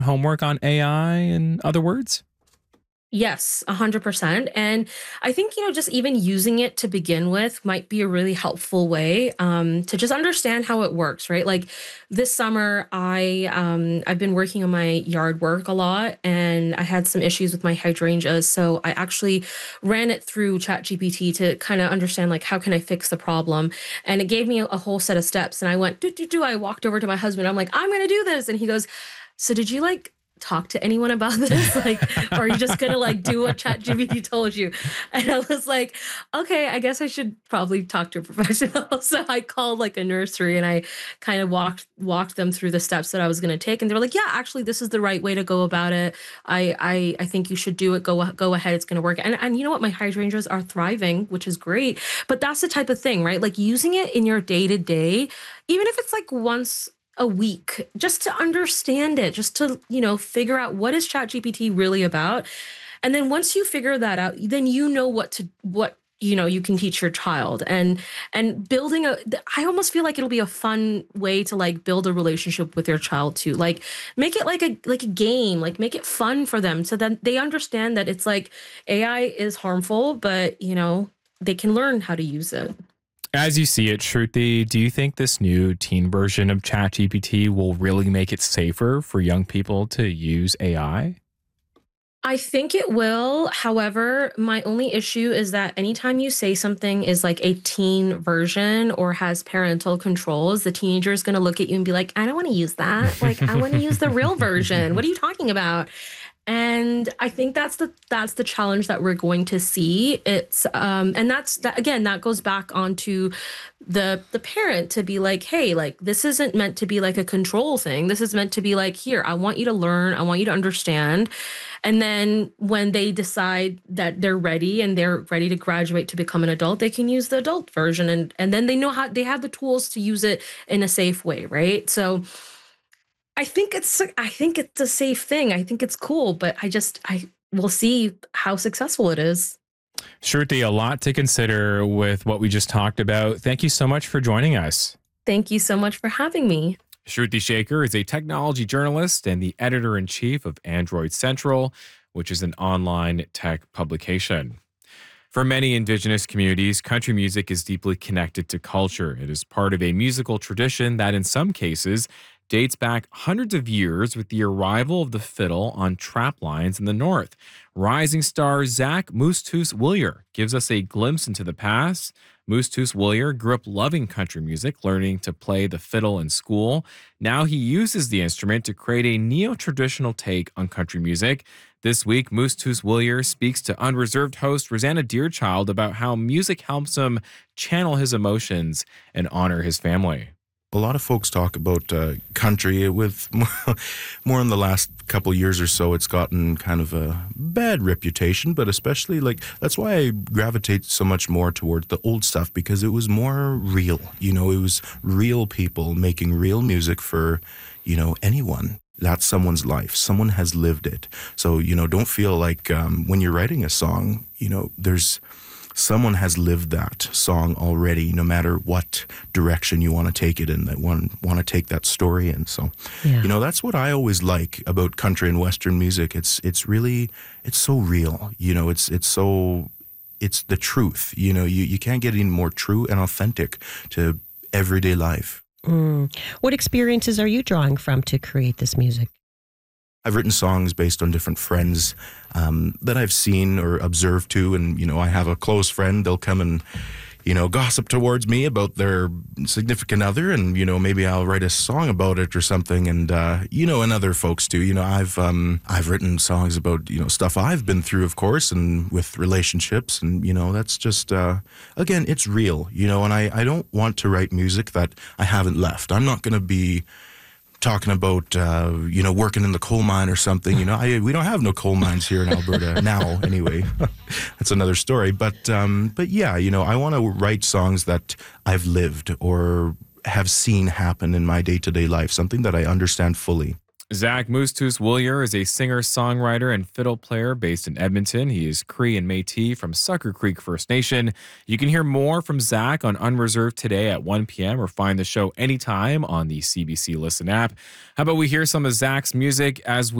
homework on AI, in other words? Yes, 100%. And I think, just even using it to begin with might be a really helpful way to just understand how it works, right? Like this summer, I've been working on my yard work a lot, and I had some issues with my hydrangeas. So I actually ran it through ChatGPT to kind of understand like how can I fix the problem, and it gave me a whole set of steps. And I went do do do. I walked over to my husband. I'm like, I'm gonna do this, and he goes, so did you like talk to anyone about this? Like, or are you just gonna like do what ChatGPT told you? And I was like, okay, I guess I should probably talk to a professional. So I called like a nursery, and I kind of walked them through the steps that I was gonna take. And they were like, yeah, actually, this is the right way to go about it. I think you should do it. Go ahead. It's gonna work. And you know what? My hydrangeas are thriving, which is great. But that's the type of thing, right? Like using it in your day to day, even if it's like once a week, just to understand it, just to figure out what is ChatGPT really about. And then once you figure that out, then what you can teach your child. And building I almost feel like it'll be a fun way to like build a relationship with your child too. Like make it like a game, like make it fun for them so that they understand that it's like AI is harmful, but they can learn how to use it. As you see it, Shruti, do you think this new teen version of ChatGPT will really make it safer for young people to use AI? I think it will. However, my only issue is that anytime you say something is like a teen version or has parental controls, the teenager is going to look at you and be like, I don't want to use that. Like, I want to use the real version. What are you talking about? And I think that's the challenge that we're going to see. It's and that's that again, that goes back onto the parent to be like, hey, like this isn't meant to be like a control thing. This is meant to be like, here, I want you to learn, I want you to understand. And then when they decide that they're ready to graduate to become an adult, they can use the adult version, and then they know how they have the tools to use it in a safe way, right? So I think it's a safe thing. I think it's cool, but I will see how successful it is. Shruti, a lot to consider with what we just talked about. Thank you so much for joining us. Thank you so much for having me. Shruti Shaker is a technology journalist and the editor in chief of Android Central, which is an online tech publication. For many Indigenous communities, country music is deeply connected to culture. It is part of a musical tradition that, in some cases, dates back hundreds of years with the arrival of the fiddle on trap lines in the north. Rising star Zach Moose Willier gives us a glimpse into the past. Moose Willier grew up loving country music, learning to play the fiddle in school. Now he uses the instrument to create a neo-traditional take on country music. This week, Moose Willier speaks to Unreserved host Rosanna Deerchild about how music helps him channel his emotions and honor his family. A lot of folks talk about country with more in the last couple years or so. It's gotten kind of a bad reputation, but especially like that's why I gravitate so much more towards the old stuff because it was more real. It was real people making real music for, anyone. That's someone's life. Someone has lived it. So, don't feel like when you're writing a song, someone has lived that song already, no matter what direction you want to take it in, that want to take that story in. So, that's what I always like about country and Western music. It's really, it's so real. It's the truth. You can't get any more true and authentic to everyday life. What experiences are you drawing from to create this music? I've written songs based on different friends that I've seen or observed too. And, I have a close friend. They'll come and, gossip towards me about their significant other. And, maybe I'll write a song about it or something. And, and other folks too. I've written songs about, stuff I've been through, of course, and with relationships. And, that's just, again, it's real, and I don't want to write music that I haven't left. I'm not going to be talking about, working in the coal mine or something. We don't have no coal mines here in Alberta now, anyway. That's another story. But yeah, I want to write songs that I've lived or have seen happen in my day-to-day life, something that I understand fully. Zach Moostus Willier is a singer, songwriter, and fiddle player based in Edmonton. He is Cree and Métis from Sucker Creek First Nation. You can hear more from Zach on Unreserved today at 1 p.m. or find the show anytime on the CBC Listen app. How about we hear some of Zach's music as we